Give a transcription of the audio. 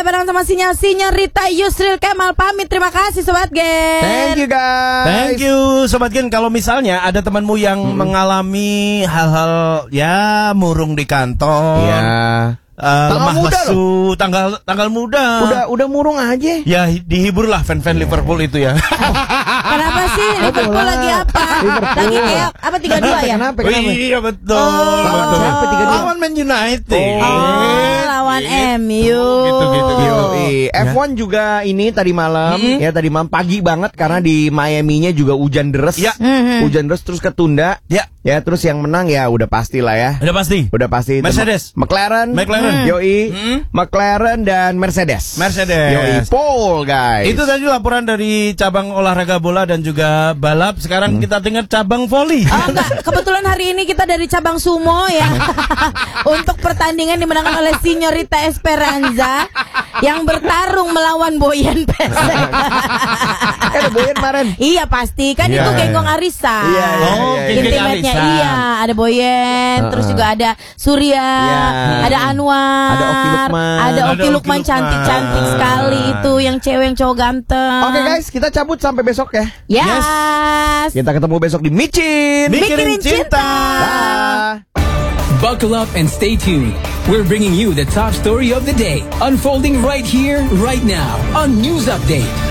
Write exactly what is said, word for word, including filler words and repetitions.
Barang sama sinyal-sinyal Rita Yusril Kemal pamit. Terima kasih Sobat Gen. Thank you guys. Thank you Sobat Gen. Kalau misalnya ada temanmu yang hmm. mengalami hal-hal ya murung di kantor, ya. Uh, tanggal muda lesu, loh. tanggal tanggal muda. Udah udah murung aja. Ya dihiburlah fan-fan yeah. Liverpool itu ya. Kenapa sih Liverpool lagi apa? Liverpool. Lagi kayak apa tiga dua ya? Kenapa? Oh, iya betul. Oh, betul. Siapa tiga dua? Lawan Man United. Oh, lawan M U. Gitu gitu gitu. F satu juga ini tadi malam hmm. ya tadi malam pagi banget karena di Miami-nya juga hujan deres. Ya. Hmm. Hujan deres terus ketunda. Ya. Ya terus yang menang ya udah pasti lah ya. Udah pasti. Udah pasti. Mercedes. McLaren. McLaren. Yoi. Hmm. McLaren dan Mercedes. Mercedes. Yoi. Pole guys. Itu tadi laporan dari cabang olahraga bola dan juga balap. Sekarang hmm. kita dengar cabang voli. Oh enggak, kebetulan hari ini kita dari cabang sumo ya. Untuk pertandingan dimenangkan oleh Signorita Esperanza yang bertarung melawan Boyan Pesek. Ada Boyan kemarin. Iya pasti, kan yeah. itu Genggong Arisa. Iya, yeah, yeah, oh, yeah, Intimatenya iya, ada Boyen, uh-uh. terus juga ada Surya, yeah. ada Anwar, ada Oki Lukman, ada Oki Lukman cantik-cantik sekali itu yang cewek yang cowok ganteng. Oke okay, guys, kita cabut sampai besok ya. Yes. yes. Kita ketemu besok di Micin. Mikirin Cinta. Dah. Buckle up and stay tuned. We're bringing you the top story of the day, unfolding right here, right now on News Update.